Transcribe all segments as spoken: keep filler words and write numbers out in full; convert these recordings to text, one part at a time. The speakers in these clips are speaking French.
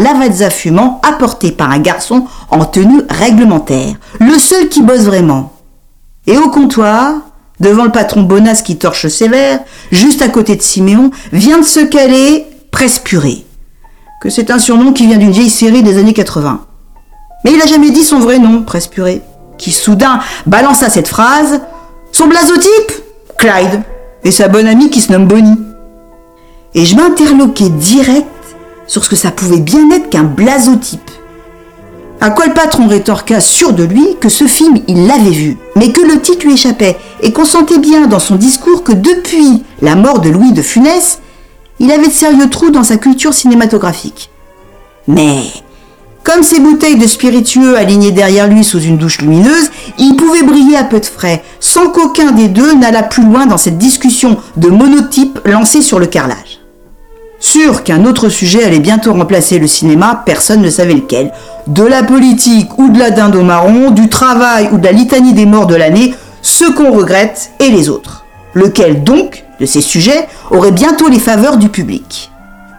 lavazza fumant apporté par un garçon en tenue réglementaire, le seul qui bosse vraiment. Et au comptoir, devant le patron bonasse qui torche sévère, juste à côté de Siméon, vient de se caler Presse Purée, que c'est un surnom qui vient d'une vieille série des années quatre-vingts. Mais il n'a jamais dit son vrai nom, Presse Purée, qui soudain balança cette phrase « Son blasotype ? Clyde, et sa bonne amie qui se nomme Bonnie. » Et je m'interloquais direct sur ce que ça pouvait bien être qu'un blasotype. À quoi le patron rétorqua sûr de lui que ce film il l'avait vu, mais que le titre lui échappait et qu'on sentait bien dans son discours que depuis la mort de Louis de Funès, il avait de sérieux trous dans sa culture cinématographique. Mais comme ces bouteilles de spiritueux alignées derrière lui sous une douche lumineuse, il pouvait briller à peu de frais, sans qu'aucun des deux n'allât plus loin dans cette discussion de monotype lancée sur le carrelage. Sûr qu'un autre sujet allait bientôt remplacer le cinéma, personne ne savait lequel. De la politique ou de la dinde au marron, du travail ou de la litanie des morts de l'année, ceux qu'on regrette et les autres. Lequel donc, de ces sujets, aurait bientôt les faveurs du public.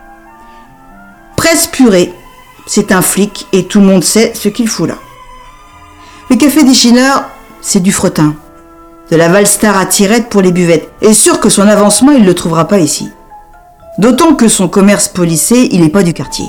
Presse Purée, c'est un flic et tout le monde sait ce qu'il fout là. Le café des Chineurs, c'est du fretin. De la Valstar à tirette pour les buvettes. Et sûr que son avancement, il ne le trouvera pas ici. D'autant que son commerce policé, il n'est pas du quartier.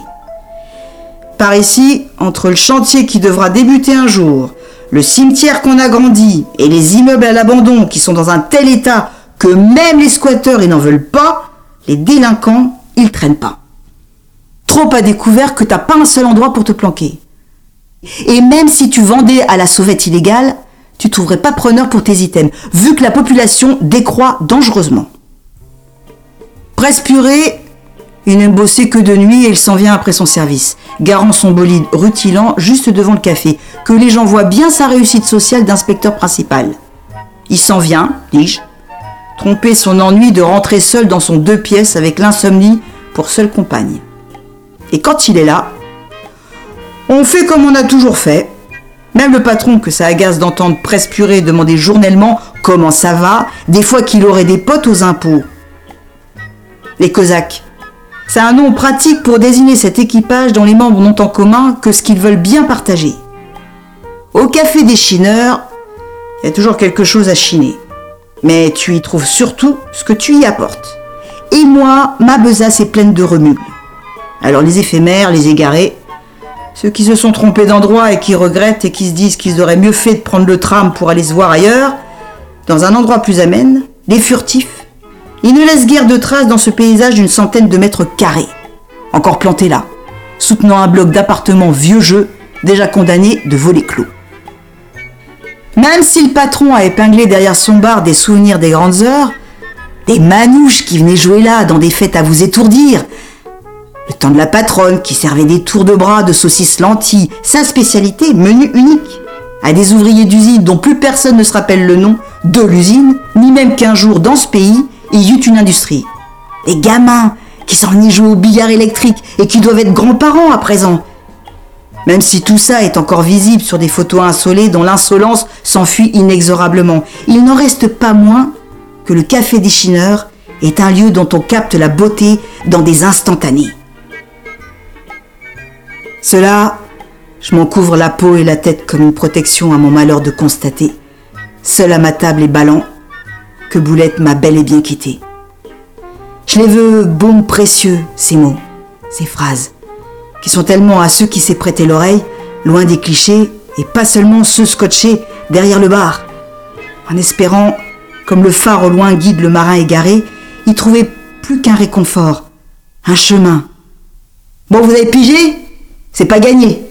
Par ici, entre le chantier qui devra débuter un jour, le cimetière qu'on agrandit et les immeubles à l'abandon qui sont dans un tel état que même les squatteurs ils n'en veulent pas, les délinquants, ils traînent pas. Trop à découvert que t'as pas un seul endroit pour te planquer. Et même si tu vendais à la sauvette illégale, tu trouverais pas preneur pour tes items, vu que la population décroît dangereusement. Presse Purée, il n'aime bosser que de nuit et il s'en vient après son service, garant son bolide rutilant juste devant le café, que les gens voient bien sa réussite sociale d'inspecteur principal. Il s'en vient, dis-je, tromper son ennui de rentrer seul dans son deux pièces avec l'insomnie pour seule compagne. Et quand il est là, on fait comme on a toujours fait. Même le patron que ça agace d'entendre Presse Purée demander journellement comment ça va, des fois qu'il aurait des potes aux impôts. Les Cosaques. C'est un nom pratique pour désigner cet équipage dont les membres n'ont en commun que ce qu'ils veulent bien partager. Au café des Chineurs, il y a toujours quelque chose à chiner. Mais tu y trouves surtout ce que tu y apportes. Et moi, ma besace est pleine de remue. Alors les éphémères, les égarés, ceux qui se sont trompés d'endroit et qui regrettent et qui se disent qu'ils auraient mieux fait de prendre le tram pour aller se voir ailleurs, dans un endroit plus amène, les furtifs, ils ne laissent guère de traces dans ce paysage d'une centaine de mètres carrés, encore plantés là, soutenant un bloc d'appartements vieux jeu, déjà condamné de voler clos. Même si le patron a épinglé derrière son bar des souvenirs des grandes heures, des manouches qui venaient jouer là dans des fêtes à vous étourdir, le temps de la patronne qui servait des tours de bras de saucisses lentilles, sa spécialité, menu unique, à des ouvriers d'usine dont plus personne ne se rappelle le nom de l'usine, ni même qu'un jour dans ce pays, il y eut une industrie. Les gamins qui s'en venaient jouer au billard électrique et qui doivent être grands-parents à présent. Même si tout ça est encore visible sur des photos insolées dont l'insolence s'enfuit inexorablement, il n'en reste pas moins que le café des Chineurs est un lieu dont on capte la beauté dans des instantanés. Cela, je m'en couvre la peau et la tête comme une protection à mon malheur de constater, seul à ma table et ballant, que Boulette m'a bel et bien quitté. Je les veux baume précieux, ces mots, ces phrases, qui sont tellement à ceux qui s'est prêté l'oreille, loin des clichés, et pas seulement ceux scotchés derrière le bar, en espérant, comme le phare au loin guide le marin égaré, y trouver plus qu'un réconfort, un chemin. Bon, vous avez pigé ? C'est pas gagné.